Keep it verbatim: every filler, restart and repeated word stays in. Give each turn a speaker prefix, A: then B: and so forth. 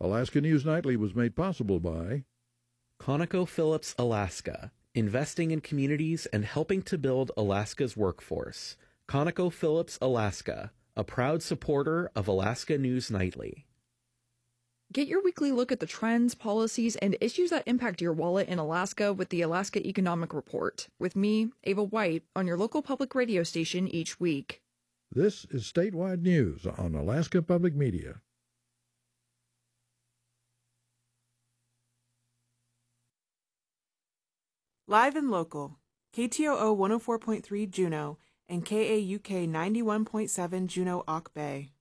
A: Alaska News Nightly was made possible by
B: ConocoPhillips Alaska, investing in communities and helping to build Alaska's workforce. ConocoPhillips Alaska, a proud supporter of Alaska News Nightly.
C: Get your weekly look at the trends, policies, and issues that impact your wallet in Alaska with the Alaska Economic Report, with me, Ava White, on your local public radio station each week.
A: This is statewide news on Alaska Public Media.
D: Live and local, K T O O one oh four point three Juneau and K A U K ninety-one point seven Juneau Auk Bay.